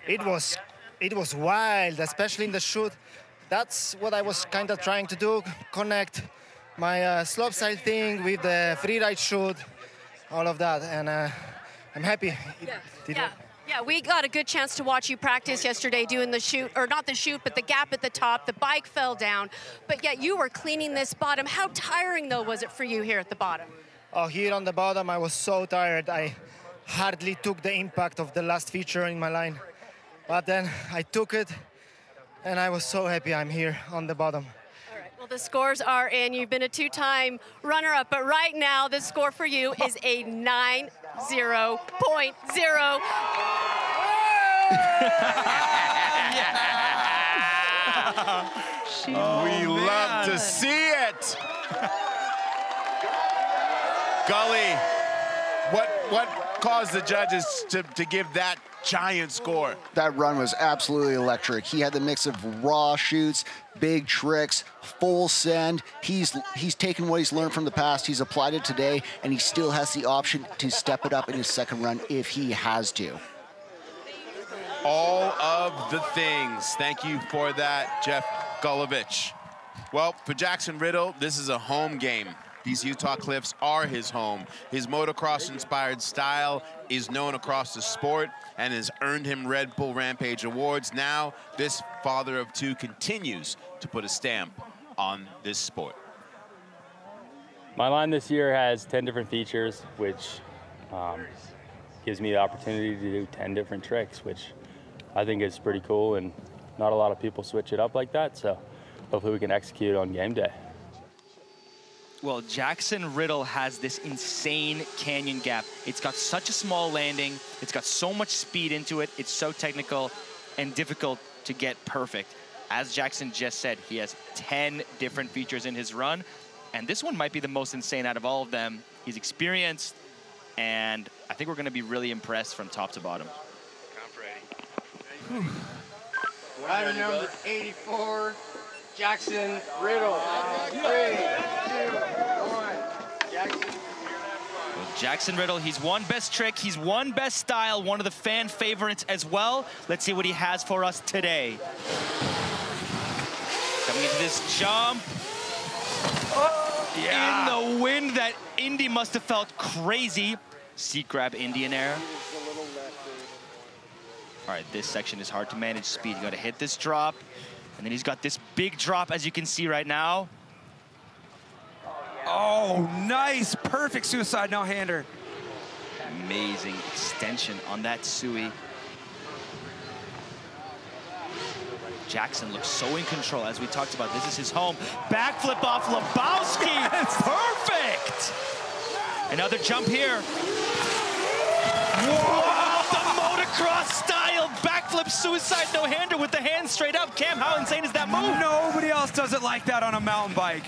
It was wild, especially in the shoot. That's what I was kind of trying to do, connect my slopestyle thing with the freeride shoot, all of that, and I'm happy. Yeah, we got a good chance to watch you practice yesterday doing the shoot, or not the shoot, but the gap at the top. The bike fell down, but yet you were cleaning this bottom. How tiring, though, was it for you here at the bottom? Oh, here on the bottom, I was so tired. I hardly took the impact of the last feature in my line. But then I took it, and I was so happy I'm here on the bottom. All right, well, the scores are in. You've been a two-time runner-up, but right now the score for you is a 9.0.0. We love to see it. Gully, what caused the judges to give that giant score? That run was absolutely electric. He had the mix of raw shoots, big tricks, full send. He's taken what he's learned from the past, he's applied it today, and he still has the option to step it up in his second run if he has to. All of the things. Thank you for that, Jeff Gulowicz. Well, for Jackson Riddle, this is a home game. These Utah Cliffs are his home. His motocross-inspired style is known across the sport and has earned him Red Bull Rampage awards. Now, this father of two continues to put a stamp on this sport. My line this year has 10 different features, which gives me the opportunity to do 10 different tricks, which I think is pretty cool, and not a lot of people switch it up like that, so hopefully we can execute on game day. Well, Jackson Riddle has this insane canyon gap. It's got such a small landing. It's got so much speed into it. It's so technical and difficult to get perfect. As Jackson just said, he has 10 different features in his run, and this one might be the most insane out of all of them. He's experienced, and I think we're going to be really impressed from top to bottom. Rider number 84, Jackson Riddle. 3, 2, 1. Jackson. Well, Jackson Riddle, he's won best trick, he's won best style, one of the fan favorites as well. Let's see what he has for us today. Coming into this jump. In the wind, that Indy must have felt crazy. Seat grab Indian air. All right, this section is hard to manage speed. You got to hit this drop, and then he's got this big drop, as you can see right now. Oh, nice, perfect suicide no-hander. Amazing extension on that Sui. Jackson looks so in control, as we talked about. This is his home. Backflip off Lebowski. Yes. Perfect. Another jump here. Wow, the motocross style backflip suicide no-hander with the hands straight up. Cam, how insane is that move? Nobody else does it like that on a mountain bike.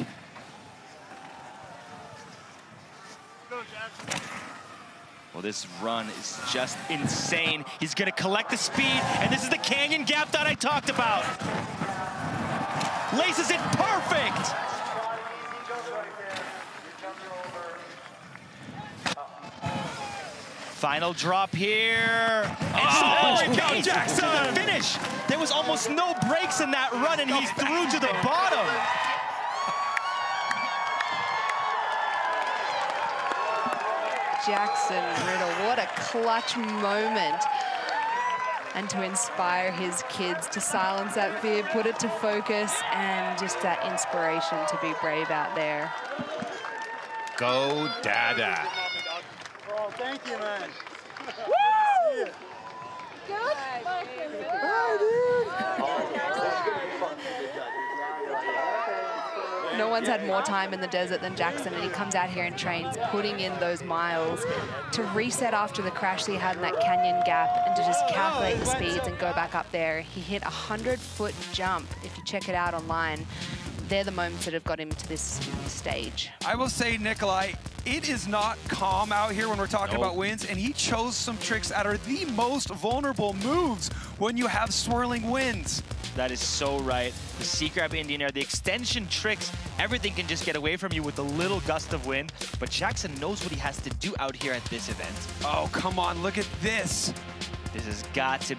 Well, this run is just insane. He's gonna collect the speed, and this is the canyon gap that I talked about. Laces it perfect. Final drop here. Oh, And go Jackson! to the finish. There was almost no brakes in that run, and he's through to the bottom. Jackson Riddle, what a clutch moment. And to inspire his kids to silence that fear, put it to focus, and just that inspiration to be brave out there. Go Dada. Oh, thank you, man. Woo! Good. No one's had more time in the desert than Jackson, and he comes out here and trains, putting in those miles to reset after the crash that he had in that canyon gap and to just calculate the speeds and go back up there. He hit a 100-foot jump. If you check it out online, they're the moments that have got him to this stage. I will say, Nikolai, it is not calm out here when we're talking about winds, and he chose some tricks that are the most vulnerable moves when you have swirling winds. That is so right. The seat grab Indian air, the extension tricks, everything can just get away from you with a little gust of wind. But Jackson knows what he has to do out here at this event. Oh, come on, look at this. This has got to